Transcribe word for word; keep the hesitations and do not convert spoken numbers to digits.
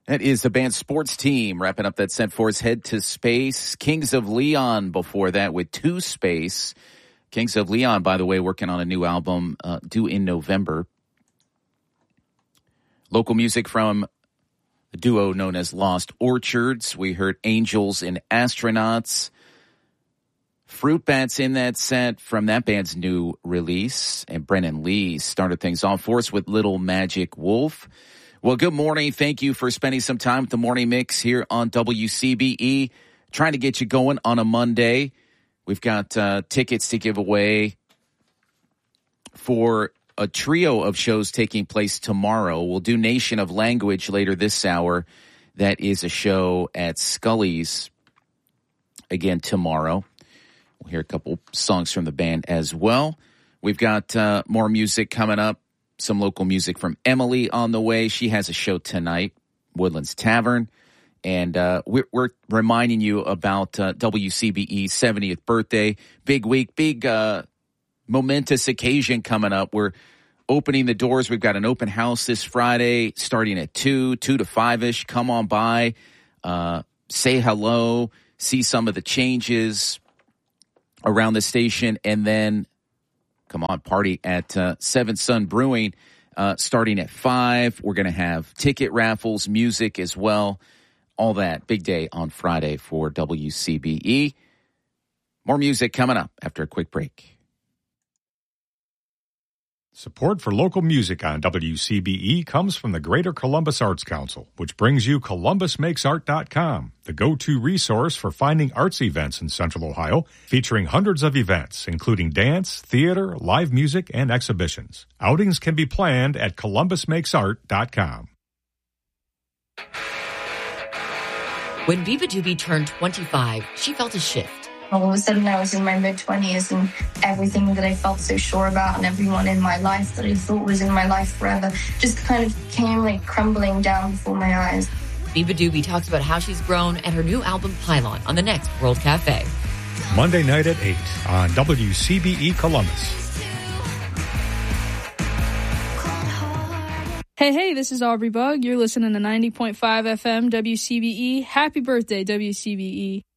That is the band Sports Team wrapping up that set for us. Head to Space. Kings of Leon before that with To Space. Kings of Leon, by the way, working on a new album uh, due in November. Local music from a duo known as Lost Orchards. We heard Angels and Astronauts. Fruit Bats in that set from that band's new release. And Brennan Lee started things off for us with Little Magic Wolf. Well, good morning. Thank you for spending some time with the Morning Mix here on W C B E. Trying to get you going on a Monday. We've got uh, tickets to give away for a trio of shows taking place tomorrow. We'll do Nation of Language later this hour. That is a show at Scully's again tomorrow. We'll hear a couple songs from the band as well. We've got uh, more music coming up. Some local music from Emily on the way. She has a show tonight, Woodlands Tavern. And uh, we're, we're reminding you about uh, W C B E's seventieth birthday. Big week, big uh, momentous occasion coming up. We're opening the doors. We've got an open house this Friday starting at two, two to five-ish. Come on by, uh, say hello, see some of the changes around the station, and then come on, party at uh, Seven Sun Brewing uh, starting at five. We're going to have ticket raffles, music as well. All that. Big day on Friday for W C B E. More music coming up after a quick break. Support for local music on W C B E comes from the Greater Columbus Arts Council, which brings you Columbus Makes Art dot com, the go-to resource for finding arts events in Central Ohio, featuring hundreds of events, including dance, theater, live music, and exhibitions. Outings can be planned at Columbus Makes Art dot com. When Biba Doobie turned twenty-five, she felt a shift. All of a sudden, I was in my mid-twenties, and everything that I felt so sure about and everyone in my life that I thought was in my life forever just kind of came like crumbling down before my eyes. Biba Doobie talks about how she's grown and her new album, Pylon, on the next World Cafe. Monday night at eight on W C B E Columbus. Hey, hey, this is Aubrey Bug. You're listening to ninety point five F M W C B E. Happy birthday, W C B E.